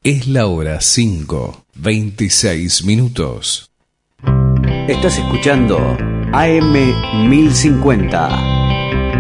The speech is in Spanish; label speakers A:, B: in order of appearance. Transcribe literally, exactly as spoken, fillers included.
A: Es la hora cinco, veintiséis minutos.
B: Estás escuchando A M mil cincuenta.